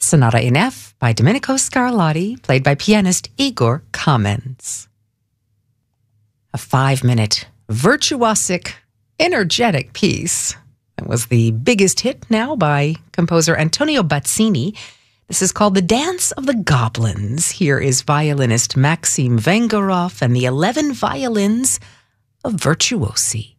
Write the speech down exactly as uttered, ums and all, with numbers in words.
Sonata in F by Domenico Scarlatti, played by pianist Igor Kamens. A five-minute, virtuosic, energetic piece. It was the biggest hit now by composer Antonio Bazzini. This is called The Dance of the Goblins. Here is violinist Maxim Vengerov and the eleven violins of Virtuosi.